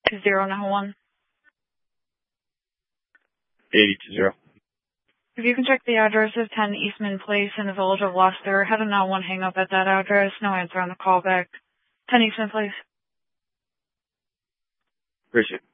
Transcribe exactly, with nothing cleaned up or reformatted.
two zero nine one. eighty to zero. If you can check the address of ten Eastman Place in the village of Leicester, had a nine one hang up at that address. No answer on the callback. ten Eastman Place. Appreciate it.